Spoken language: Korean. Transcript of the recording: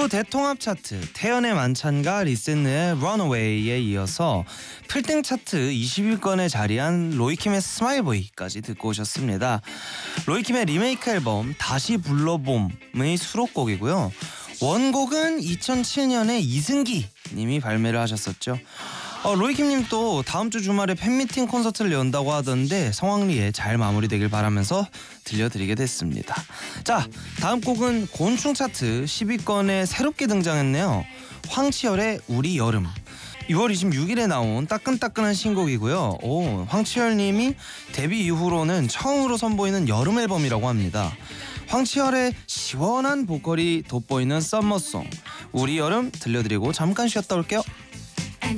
또 대통합 차트 태연의 만찬과 리센느의 런어웨이에 이어서 필등 차트 20위권에 자리한 로이킴의 스마일보이까지 듣고 오셨습니다. 로이킴의 리메이크 앨범 다시 불러봄의 수록곡이고요. 원곡은 2007년에 이승기 님이 발매를 하셨었죠. 로이킴님 또 다음 주 주말에 팬미팅 콘서트를 연다고 하던데 성황리에 잘 마무리되길 바라면서 들려드리게 됐습니다. 자, 다음 곡은 곤충 차트 10위권에 새롭게 등장했네요. 황치열의 우리 여름. 6월 26일에 나온 따끈따끈한 신곡이고요. 황치열님이 데뷔 이후로는 처음으로 선보이는 여름 앨범이라고 합니다. 황치열의 시원한 보컬이 돋보이는 썸머송 우리 여름 들려드리고 잠깐 쉬었다 올게요.